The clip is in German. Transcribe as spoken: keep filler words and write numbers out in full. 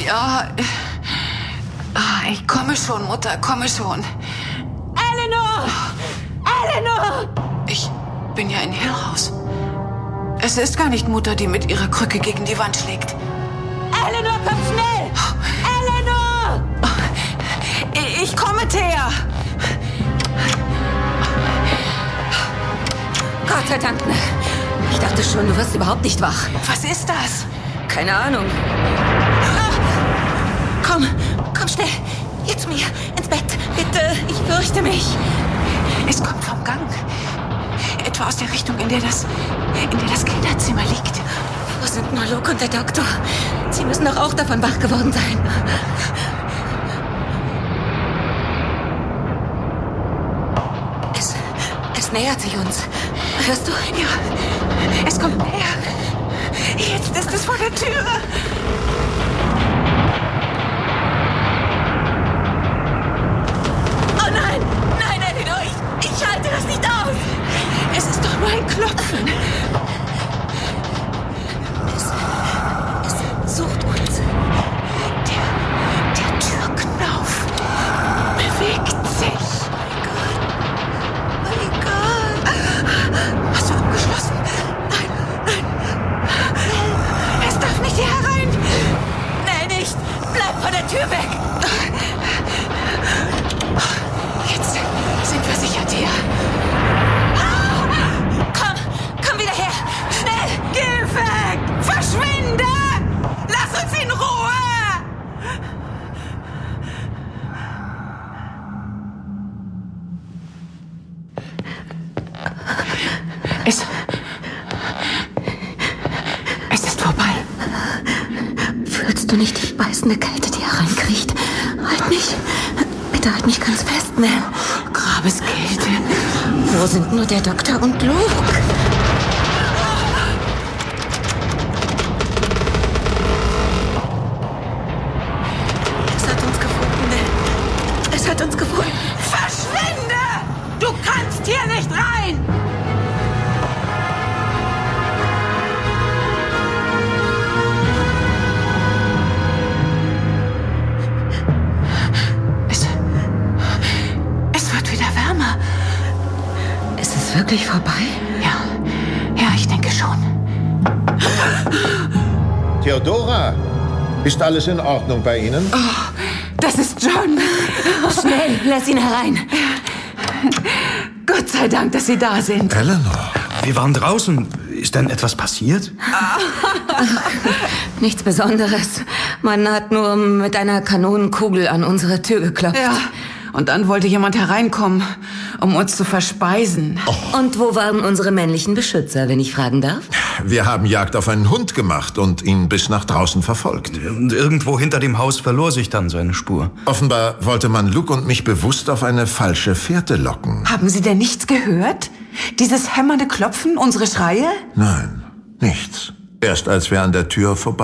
Ja, ah, ich komme schon, Mutter, komme schon. Eleanor! Eleanor! Ich bin ja in Hill House. Es ist gar nicht Mutter, die mit ihrer Krücke gegen die Wand schlägt. Eleanor, komm schnell! Eleanor! Ich komme, Thea. Gott sei Dank. Ich dachte schon, du wirst überhaupt nicht wach. Was ist das? Keine Ahnung. Komm, komm schnell. Hier zu mir, ins Bett. Bitte, ich fürchte mich. Es kommt vom Gang. Etwa aus der Richtung, in der das, in der das Kinderzimmer liegt. Wo sind nur Luke und der Doktor? Sie müssen doch auch davon wach geworden sein. Es, es nähert sich uns. Hörst du? Ja, es kommt näher. Jetzt ist es vor der Tür. Oh nein! Nein, Eleanor! Ich, ich halte das nicht aus! Es ist doch nur ein Klopfen. Es, es sucht uns. Der, der Türknauf bewegt sich. Oh Gott! Hast du abgeschlossen? Nein, nein. Es darf nicht hier herein. Nein, nicht! Bleib von der Tür weg! Jetzt sind wir sicher, Thea. Komm! Komm wieder her! Schnell! Geh weg! Verschwinde! Lass uns in Ruhe! Es... Es ist vorbei. Fühlst du nicht die beißende Kälte, die hereinkriecht? Halt mich! Bitte halt mich ganz fest, Mel. Grabeskälte. Wo sind nur der Doktor und Luke? Es hat uns gefunden, Mel. Es hat uns gefunden. Verschwinde! Du kannst hier nicht rein! Es... Es wird wieder wärmer. Ist es wirklich vorbei? Ja, ja, ich denke schon. Theodora, ist alles in Ordnung bei Ihnen? Oh, das ist John. Schnell, lass ihn herein. Gott sei Dank, dass Sie da sind. Eleanor, wir waren draußen. Ist denn etwas passiert? Nichts Besonderes. Man hat nur mit einer Kanonenkugel an unsere Tür geklopft. Ja, und dann wollte jemand hereinkommen, um uns zu verspeisen. Und wo waren unsere männlichen Beschützer, wenn ich fragen darf? Wir haben Jagd auf einen Hund gemacht und ihn bis nach draußen verfolgt. Und irgendwo hinter dem Haus verlor sich dann seine Spur. Offenbar wollte man Luke und mich bewusst auf eine falsche Fährte locken. Haben Sie denn nichts gehört? Dieses hämmernde Klopfen, unsere Schreie? Nein, nichts. Erst als wir an der Tür vorbei